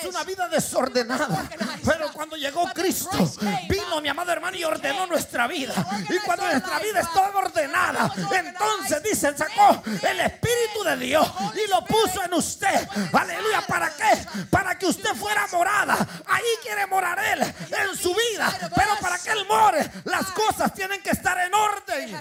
Teníamos una vida desordenada, pero cuando llegó Cristo, vino, mi amado hermano, y ordenó nuestra vida. Y cuando nuestra vida estaba ordenada, entonces dice, sacó el Espíritu de Dios y lo puso en usted. Aleluya. ¿Para qué? Para que usted fuera morada. Ahí quiere morar Él en su vida, pero para que Él more, las cosas tienen que estar en orden.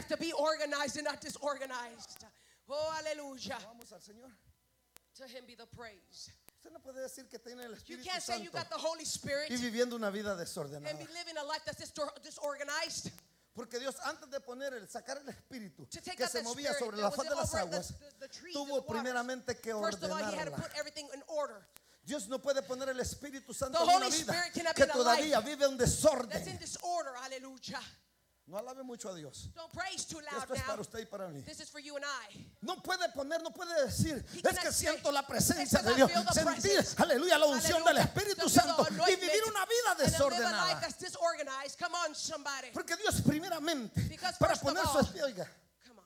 Oh, aleluya. Vamos al Señor. To him be the praise. Usted no puede decir que tiene el You Espíritu can't say you Santo got the Holy Spirit y viviendo una vida desordenada. and be living a life that's disorganized. Porque Dios, antes de sacar el Espíritu To take que out se that movía spirit sobre that la was faz de las over aguas, the trees and tuvo the waters. primeramente que First of all, he had to ordenarla. put everything in order. Dios no puede poner el Espíritu Santo The en una Holy vida Spirit cannot que be in a todavía life vive un That's in desorden. disorder. Hallelujah. No alabe mucho a Dios. Don't praise too loud Esto es para now. usted y para mí. This is for you and I. No puede decir, He es cannot que say, siento la presencia "I de Dios, feel the sentir, presence." aleluya, la unción del Hallelujah. Espíritu To feel the Santo y anointment vivir una vida and to live a life desordenada. that's disorganized. Come on, somebody. Porque Dios primeramente, Because para first of poner su all- espíritu, oiga, Come on.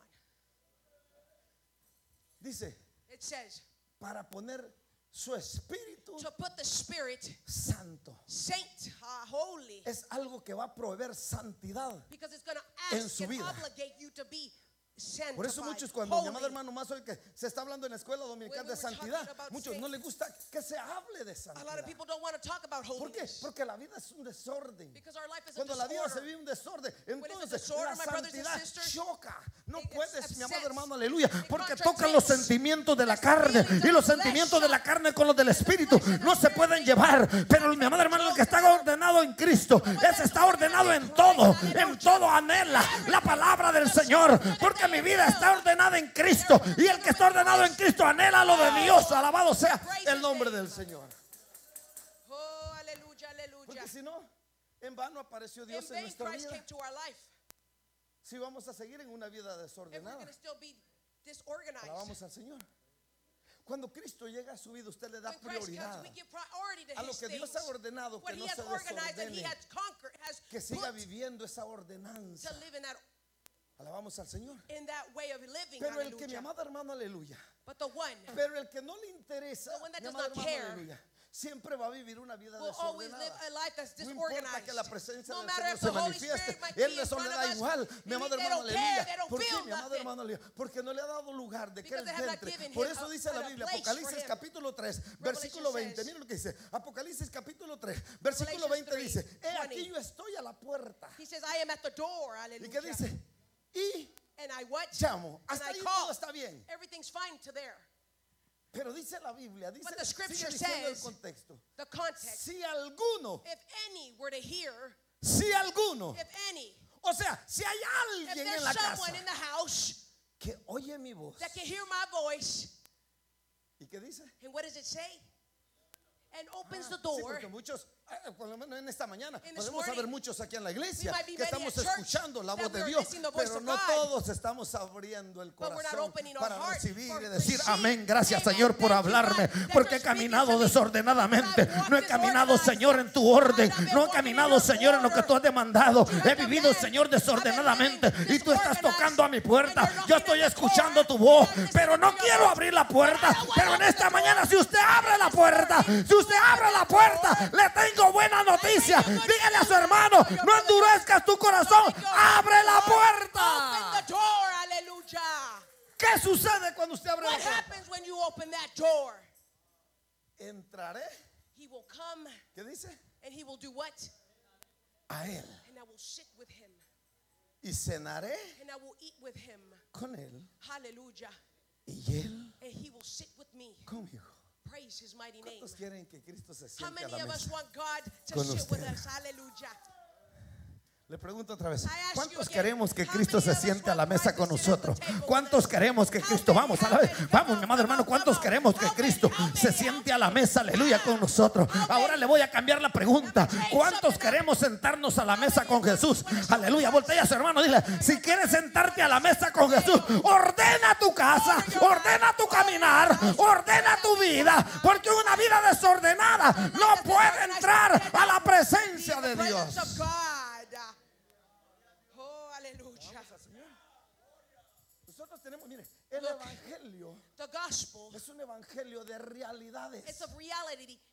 dice, It says para poner su Espíritu to put the Spirit, Santo. saint, holy, Es algo que va a proveer santidad. because it's going to En ask su and vida. obligate you to be sanctified. Por eso muchos cuando mi amado holy. hermano más hoy que se está hablando en la escuela dominical When we de were talking santidad, about muchos no les gusta que se hable de A lot santidad. of people don't want to talk about ¿Por qué? holiness Porque la vida es un desorden. because our life is a Cuando la vida se disorder. vive un desorden, it's a entonces disorder, la my brothers and santidad sisters, choca. No it puedes, upsets. mi amado hermano, aleluya, It porque contradicts. tocan los sentimientos de la There's carne feelings y of los the sentimientos flesh. de la carne con los del espíritu no se pueden llevar. Pero mi amado hermano, el que está ordenado en Cristo, ese está ordenado en todo anhela la palabra del Señor, porque mi vida está ordenada en Cristo y el que está ordenado en Cristo anhela lo de Dios. Alabado sea el nombre del Señor. Oh, aleluya, aleluya. Porque si no, en vano apareció In Dios en vain nuestra Christ vida. came to our life. Si vamos a seguir en una vida If we're desordenada, going to still be disorganized. alabamos al Señor. Cuando Cristo llega a su vida, usted le da When Christ prioridad comes, we give priority to a lo his que Dios things. ha ordenado, What que he no has se organized and he desordene, has conquered, has que siga put viviendo esa ordenanza. to live in Alabamos al Señor. that way of living. Pero el que, mi Hallelujah. amado hermano, aleluya, But the one pero el que no le interesa, The one that mi does amado not hermano, care aleluya, siempre va a vivir una vida will always live desordenada. a life that's No importa disorganized. que la presencia No del matter Señor if se the Holy manifieste, Spirit might Él be in eso front le of da us. igual, mi amado They hermano, don't care, aleluya. they don't ¿Por qué, feel mi amado nothing. hermano, aleluya? Porque no le ha dado lugar de que Because Él they have not entre. given Por him eso a- dice la a Biblia, place for Apocalipsis him. capítulo 3, Revelation versículo 20. says- Mira lo que dice. Apocalipsis capítulo 3, versículo Revelation 20 dice: 3, He 20. aquí yo estoy a la puerta. He says, I am at the door. ¿Y Hallelujah. qué dice? Y And I what? llamo. And Hasta I ahí call. todo está bien. Everything's fine to there. Pero dice la Biblia, dice, But the scripture sigue diciendo el says- contexto. The context. Si alguno, If any were to hear, si alguno, if any, o sea, si hay if alguien en there's la casa someone in the house que oye mi voz, that can hear my voice, ¿y qué dice? and what does it say? And opens the Sí, door. porque muchos, por lo menos en esta mañana, In this podemos morning, haber muchos aquí en la iglesia we might be que many estamos at church escuchando la voz that de we are Dios, listening to the voice pero of no God. todos estamos abriendo el But we're not corazón opening our para heart recibir for y decir receive. amén. Gracias, Amen. Señor, por Thank you, hablarme, God, that porque he you're speaking caminado to me. desordenadamente. I've walked No he caminado, disorganized. Señor, en tu orden. I've been No he walking in caminado, your Señor, en lo que tú has demandado. You He have vivido, command. Señor, I've been desordenadamente. living Y tú estás disorganized. tocando a mi puerta. And you're Yo knocking estoy at the escuchando door. tu voz, I'm listening pero no to your quiero voice. abrir la puerta. But I don't Pero wanna en open esta the door. mañana, si usted abre la puerta, si usted abre la puerta, le tengo buena noticia. Dígale a su hermano, no endurezcas tu corazón, abre la Open puerta. the door. Hallelujah. ¿Qué sucede cuando usted abre la What puerta? happens when you open that door? Entraré, He will come ¿qué dice? and he will do what? A él. And I will sit with him Y cenaré and I will eat with him. con él. Hallelujah. Y él And he will sit with me. conmigo. Praise his mighty name. ¿Cuántos quieren que Cristo se How siente a many la of us mesa? want God to Con sit with usted. us? Hallelujah. Le pregunto otra vez, I ask ¿cuántos you again, queremos que how Cristo many se of us siente a la want mesa Christ con to sit at the nosotros? table with ¿Cuántos us? queremos que How Cristo, many, vamos a how la vez, many, vamos, come mi on, amado hermano, come ¿cuántos on, queremos que how many, Cristo how many, se how siente a la mesa, aleluya, con nosotros? Ahora le voy a cambiar la pregunta. ¿Cuántos queremos sentarnos a la mesa con Jesús? Aleluya, voltea a su hermano, dile, si quieres sentarte a la mesa con Jesús, ordena tu casa, ordena tu caminar, ordena tu vida, porque una vida desordenada no puede entrar a la presencia de The Dios. presence of God. Oh, hallelujah. Nosotros tenemos, mire, el Look. evangelio The gospel, es un evangelio de realidades. it's of reality.